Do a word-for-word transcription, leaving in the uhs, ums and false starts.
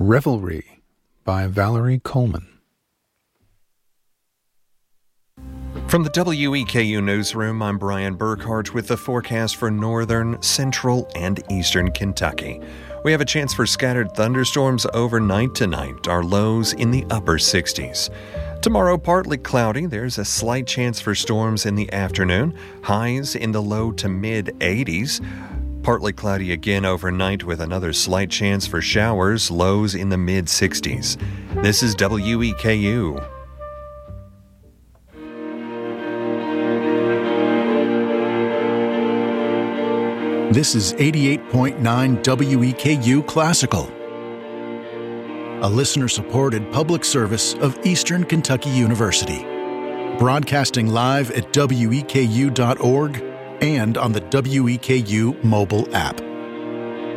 Revelry by Valerie Coleman. From the W E K U Newsroom, I'm Brian Burkhart with the forecast for northern, central, and eastern Kentucky. We have a chance for scattered thunderstorms overnight tonight, our lows in the upper sixties. Tomorrow, partly cloudy. There's a slight chance for storms in the afternoon, highs in the low to mid eighties. Partly cloudy again overnight with another slight chance for showers, lows in the mid sixties. This is W E K U. This is eighty-eight point nine W E K U Classical, a listener-supported public service of Eastern Kentucky University, broadcasting live at W E K U dot org and on the W E K U mobile app.